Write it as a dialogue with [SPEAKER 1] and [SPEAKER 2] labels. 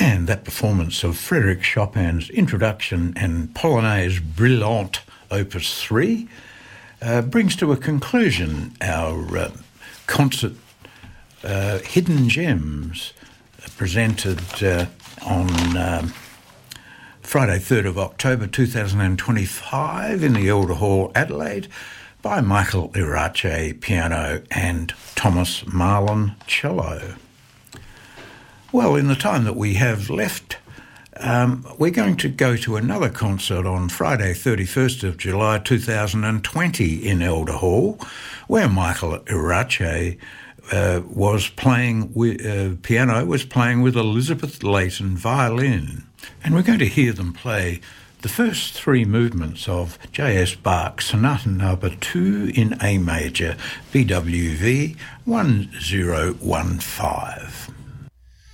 [SPEAKER 1] And that performance of Frédéric Chopin's Introduction and Polonaise Brillante Opus 3 brings to a conclusion our concert Hidden Gems, presented on Friday 3rd of October 2025 in the Elder Hall, Adelaide, by Michael Irache, piano, and Thomas Marlin, cello. Well, in the time that we have left, we're going to go to another concert on Friday 31st of July 2020 in Elder Hall, where Michael Irache was playing with piano, was playing with Elizabeth Layton violin. And we're going to hear them play the first three movements of J.S. Bach Sonata Number 2 in A major, BWV 1015.